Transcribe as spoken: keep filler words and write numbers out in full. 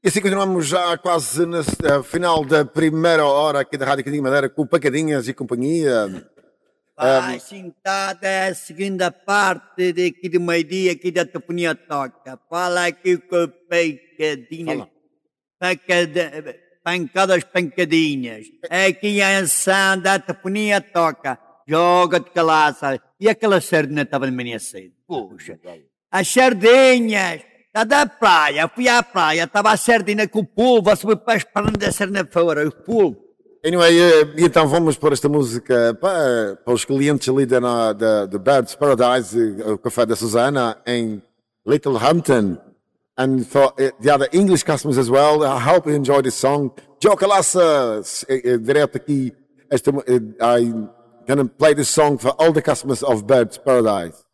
E assim continuamos já quase no final da primeira hora aqui da Rádio Cadinho Madeira com Pacadinhas e companhia. Vai sentada é a segunda parte daqui do meio-dia aqui da Toponia Toca. Fala aqui com pacadinhas. Pacada, pancadas pancadinhas. Aqui a ação da Toponia Toca. Joga de calaça. E aquela sardinha estava de manhã cedo. Puxa. As sardinhas. Está da praia. Fui à praia. Estava a sardinha com o polvo. A subir para as pernas da sardinha fora. O polvo. Anyway, uh, então vamos pôr esta música para, para os clientes ali da, da, da Birds Paradise, o café da Susana, em Little Hampton. And for uh, the other English customers as well, I hope you enjoy this song. Joe Calassa, uh, direto aqui, esta, uh, I'm going to play this song for all the customers of Birds Paradise.